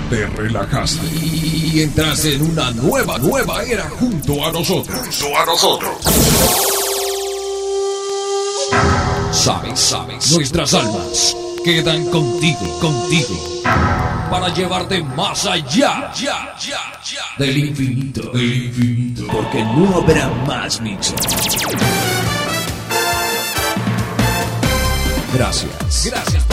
te relajaste y entraste en una nueva era junto a nosotros. Sabes, nuestras almas quedan contigo, para llevarte más allá del infinito, porque no habrá más mixo. Gracias.